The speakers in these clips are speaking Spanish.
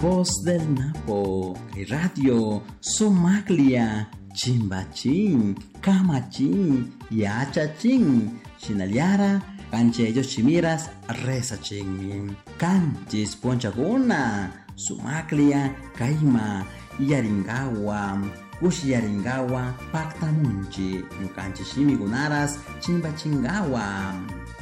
Voz del Napo, Radio Somaglia, Chimbachin, Camachin, Yachachin, Chinaliara, Cancheyo Chimiras, Resachin, Canchis Ponchaguna, Sumaglia, Caima, Yaringawa, Ushiyaringawa, Pactamunchi, Nucanchishimi Gunaras, Chimbachingawa.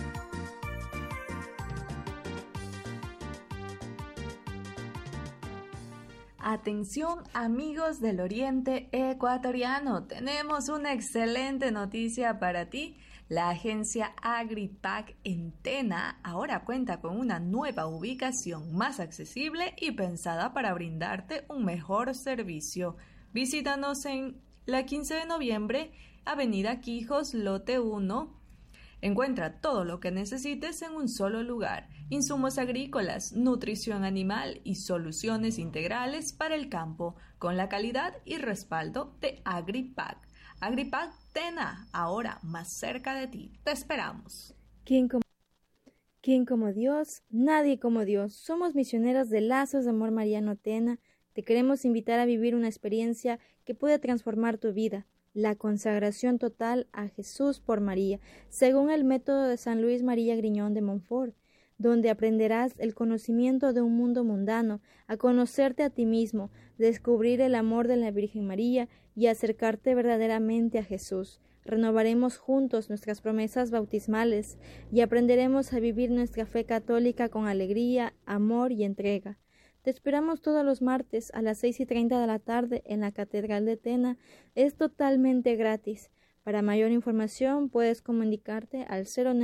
Atención amigos del Oriente Ecuatoriano, tenemos una excelente noticia para ti. La agencia Agripac en Tena ahora cuenta con una nueva ubicación más accesible y pensada para brindarte un mejor servicio. Visítanos en la 15 de noviembre, Avenida Quijos, Lote 1. Encuentra todo lo que necesites en un solo lugar: insumos agrícolas, nutrición animal y soluciones integrales para el campo, con la calidad y respaldo de Agripac. Agripac Tena, ahora más cerca de ti. Te esperamos. ¿Quién como Dios? Nadie como Dios. Somos misioneros de Lazos de Amor Mariano Tena. Te queremos invitar a vivir una experiencia que puede transformar tu vida. La consagración total a Jesús por María, según el método de San Luis María Griñón de Montfort, donde aprenderás el conocimiento de un mundo mundano, a conocerte a ti mismo, descubrir el amor de la Virgen María y acercarte verdaderamente a Jesús. Renovaremos juntos nuestras promesas bautismales y aprenderemos a vivir nuestra fe católica con alegría, amor y entrega. Te esperamos todos los martes a las 6:30 de la tarde en la Catedral de Tena. Es totalmente gratis. Para mayor información puedes comunicarte al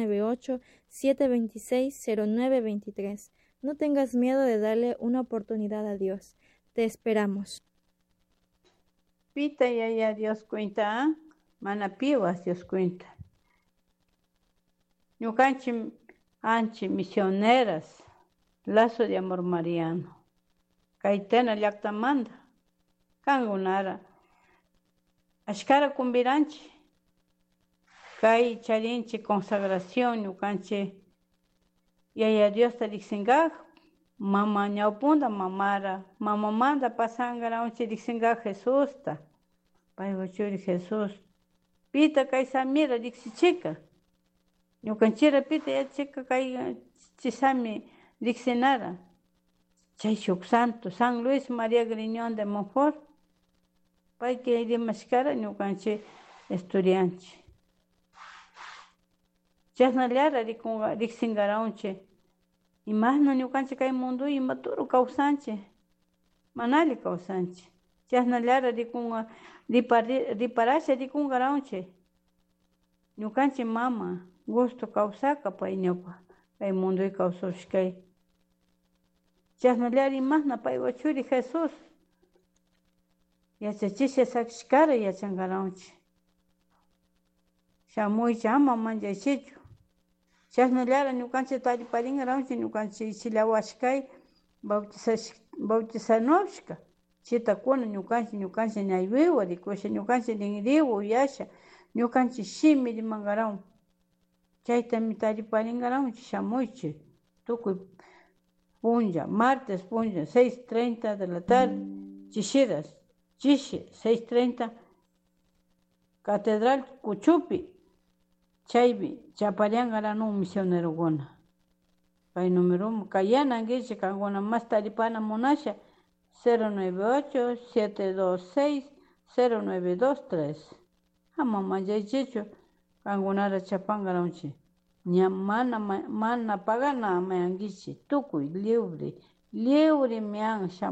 098-726-0923. No tengas miedo de darle una oportunidad a Dios. Te esperamos. Pita ya Dios cuenta, mana piwas Dios cuenta. Ñukanchi anchi misioneras, Lazo de Amor Mariano. Kaitena llaqtamanta kangunara ashkara kumbiranchi kay charinchi consagración ñukanchi yaya Diosta riqsingaq mama ñawpunda mamamanta pasangaranchi riqsingaq Jesusta payqa churi Jesús pita kay samira riqsichika ñukanchira pita yachika kay chisami riqsinara Chay shuk santo San Luis María Griñón de Montfort pay que rimashkara ñukanchi estudianchi chasnallara riqsingaranchi imashna ñukanchi kay mundo imaturu kawsanchi manali kawsanchi chasnallara riparasha rikungaranchi ñukanchi mama gusto kawsaka pay ñuqa kay mundo kawsashkay chasnallara imashna payqa churi Jesús yachachisha sakishkara yachangaranchi shamuycha ama manchaychichu chasnallara ñukanchik tariparingaranchi ñukanchik ichilawashkay bautizanawshka chitakuna ñukanchik ñaywiwa rikusha ñukanchik rinriwa uyasha ñukanchik shimi rimangaran chaytami tariparingaranchi shamuychi tukuy punlla, martes punlla, 6:30 de la tarde, Chishiras, 6:30, Catedral Cuchupi, Chaybi, Chapariangaranu misioneroguna. Kay número, Kayana Anguiche, Kanguna más taripana monasha, 098-726-0923. Mamá ya chicho, Kangunara Chapangaronchi. Mana pagana me anguichi, tucuy, libre, mian,